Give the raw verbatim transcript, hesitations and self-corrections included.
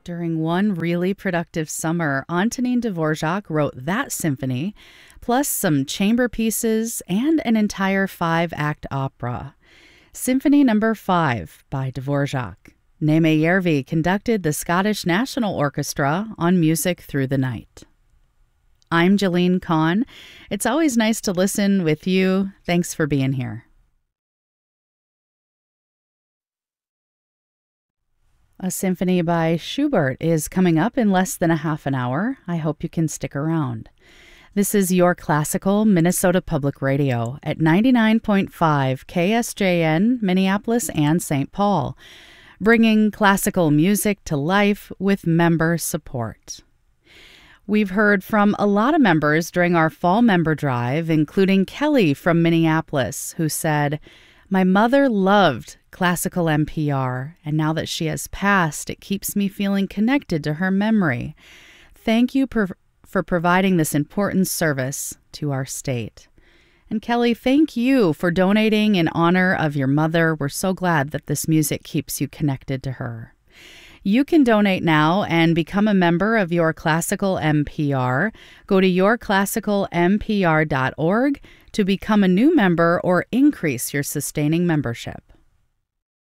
During one really productive summer, Antonin Dvorak wrote that symphony, plus some chamber pieces and an entire five-act opera. Symphony Number five by Dvorak. Neeme Järvi conducted the Scottish National Orchestra on Music Through the Night. I'm Jalene Kahn. It's always nice to listen with you. Thanks for being here. A symphony by Schubert is coming up in less than a half an hour. I hope you can stick around. This is Your Classical Minnesota Public Radio at ninety-nine point five K S J N, Minneapolis and Saint Paul, bringing classical music to life with member support. We've heard from a lot of members during our fall member drive, including Kelly from Minneapolis, who said, "My mother loved classical N P R, and now that she has passed, it keeps me feeling connected to her memory. Thank you per- for providing this important service to our state." And Kelly, thank you for donating in honor of your mother. We're so glad that this music keeps you connected to her. You can donate now and become a member of Your Classical N P R. Go to your classical n p r dot org to become a new member or increase your sustaining membership.